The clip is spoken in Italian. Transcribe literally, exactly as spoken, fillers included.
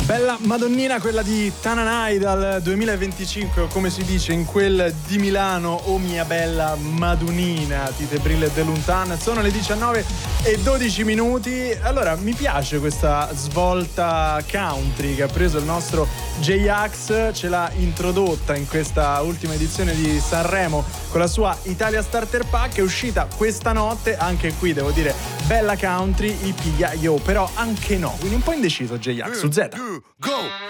Bella madonnina quella di Tananai dal duemilaventicinque, o come si dice in quel di Milano, o mia bella madunina, Tite Brille de Luntan. Sono le diciannove e dodici minuti. Allora, mi piace questa svolta country che ha preso il nostro J-Ax, ce l'ha introdotta in questa ultima edizione di Sanremo con la sua Italia Starter Pack, è uscita questa notte, anche qui devo dire bella country, Ippia Yo, però anche no, quindi un po' indeciso J-Ax su Z. Go!